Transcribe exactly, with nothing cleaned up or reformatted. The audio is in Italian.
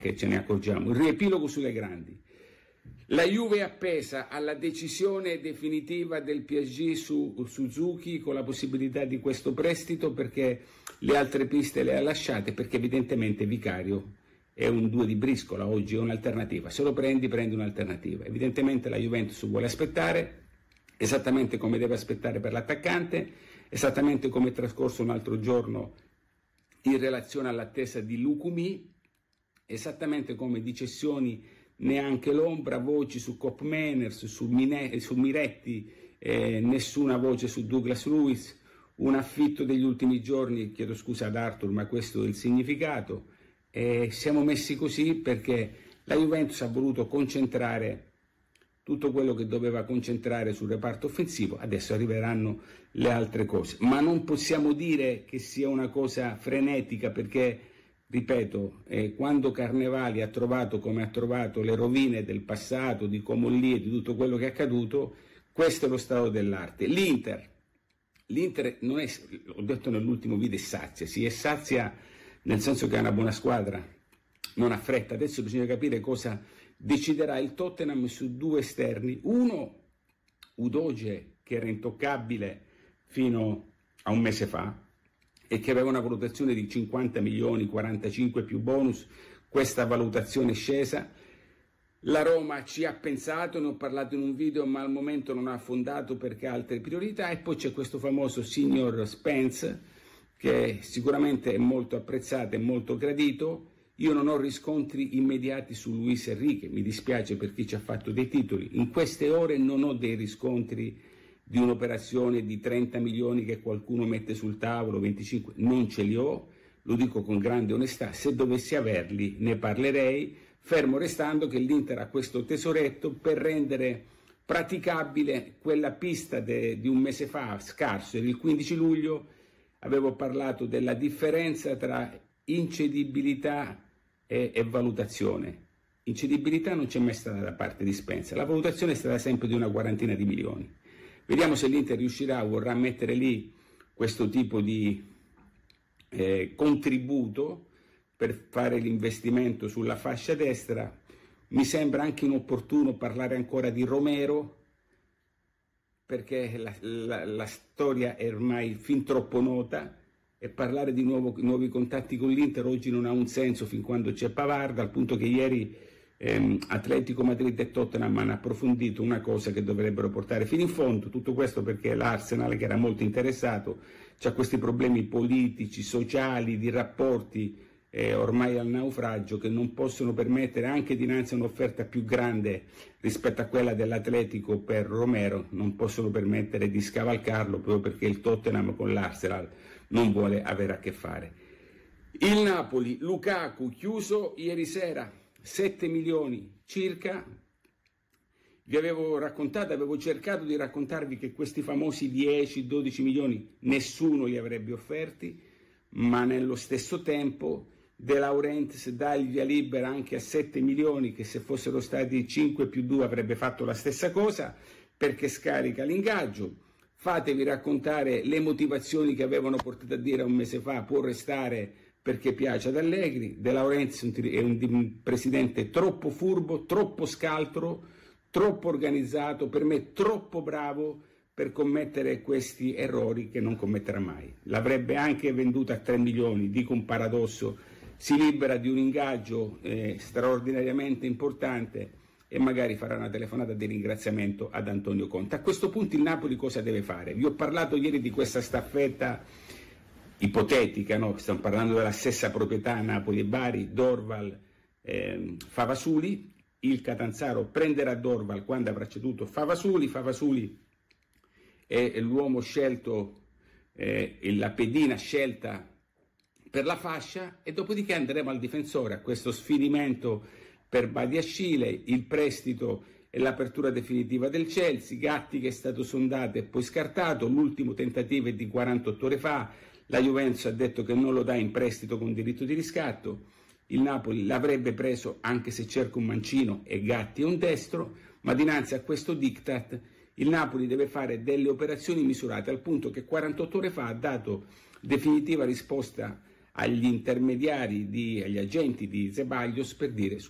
che ce ne accorgiamo. Il riepilogo sulle grandi. La Juve è appesa alla decisione definitiva del P S G su Suzuki con la possibilità di questo prestito, perché le altre piste le ha lasciate, perché evidentemente Vicario è un due di briscola, oggi è un'alternativa. Se lo prendi, prendi un'alternativa. Evidentemente la Juventus vuole aspettare, esattamente come deve aspettare per l'attaccante, esattamente come è trascorso un altro giorno in relazione all'attesa di Lukumi, esattamente come di cessioni neanche l'ombra, voci su Cop Manners, su, Mine, su Miretti, eh, nessuna voce su Douglas Luiz, un affitto degli ultimi giorni, chiedo scusa ad Arthur, ma questo è il significato. Eh, siamo messi così perché la Juventus ha voluto concentrare tutto quello che doveva concentrare sul reparto offensivo, adesso arriveranno le altre cose, ma non possiamo dire che sia una cosa frenetica, perché ripeto, eh, quando Carnevali ha trovato come ha trovato le rovine del passato, di Comolli e di tutto quello che è accaduto, questo è lo stato dell'arte. L'Inter, l'Inter non è, ho detto nell'ultimo video, è sazia, sì, è sazia nel senso che è una buona squadra, non ha fretta, adesso bisogna capire cosa deciderà il Tottenham su due esterni, uno Udogie, che era intoccabile fino a un mese fa, e che aveva una valutazione di cinquanta milioni, quarantacinque più bonus, questa valutazione è scesa. La Roma ci ha pensato, ne ho parlato in un video, ma al momento non ha affondato perché ha altre priorità. E poi c'è questo famoso signor Spence, che sicuramente è molto apprezzato e molto gradito. Io non ho riscontri immediati su Luis Enrique, mi dispiace per chi ci ha fatto dei titoli. In queste ore non ho dei riscontri di un'operazione di trenta milioni che qualcuno mette sul tavolo, venticinque, non ce li ho, lo dico con grande onestà. Se dovessi averli ne parlerei, fermo restando che l'Inter ha questo tesoretto per rendere praticabile quella pista de, di un mese fa scarso, era il quindici luglio, avevo parlato della differenza tra incedibilità e, e valutazione. Incedibilità non c'è mai stata da parte di Spencer, la valutazione è stata sempre di una quarantina di milioni. Vediamo se l'Inter riuscirà, vorrà mettere lì questo tipo di eh, contributo per fare l'investimento sulla fascia destra. Mi sembra anche inopportuno parlare ancora di Romero, perché la, la, la storia è ormai fin troppo nota, e parlare di nuovo, nuovi contatti con l'Inter oggi non ha un senso fin quando c'è Pavard, al punto che ieri ehm, Atletico Madrid e Tottenham hanno approfondito una cosa che dovrebbero portare fino in fondo. Tutto questo perché l'Arsenal, che era molto interessato, ha questi problemi politici, sociali, di rapporti eh, ormai al naufragio, che non possono permettere, anche dinanzi a un'offerta più grande rispetto a quella dell'Atletico per Romero, non possono permettere di scavalcarlo, proprio perché il Tottenham con l'Arsenal non vuole avere a che fare. Il Napoli, Lukaku chiuso ieri sera, sette milioni circa. Vi avevo raccontato, avevo cercato di raccontarvi che questi famosi dieci dodici milioni nessuno li avrebbe offerti, ma nello stesso tempo De Laurentiis dà il via libera anche a sette milioni, che se fossero stati cinque più due avrebbe fatto la stessa cosa, perché scarica l'ingaggio. Fatevi raccontare le motivazioni che avevano portato a dire un mese fa può restare perché piace ad Allegri. De Laurentiis è un presidente troppo furbo, troppo scaltro, troppo organizzato, per me troppo bravo per commettere questi errori che non commetterà mai. L'avrebbe anche venduta a tre milioni, dico un paradosso, si libera di un ingaggio eh, straordinariamente importante e magari farà una telefonata di ringraziamento ad Antonio Conte. A questo punto il Napoli cosa deve fare? Vi ho parlato ieri di questa staffetta ipotetica, no? Stiamo parlando della stessa proprietà Napoli e Bari, Dorval, eh, Favasuli. Il Catanzaro prenderà Dorval quando avrà ceduto Favasuli. Favasuli è l'uomo scelto, eh, la pedina scelta per la fascia, e dopodiché andremo al difensore, a questo sfinimento per Badiashile, il prestito e l'apertura definitiva del Chelsea. Gatti, che è stato sondato e poi scartato, l'ultimo tentativo è di quarantotto ore fa, la Juventus ha detto che non lo dà in prestito con diritto di riscatto, il Napoli l'avrebbe preso anche se cerca un mancino e Gatti è un destro, ma dinanzi a questo diktat il Napoli deve fare delle operazioni misurate, al punto che quarantotto ore fa ha dato definitiva risposta agli intermediari, di, agli agenti di Ceballos per dire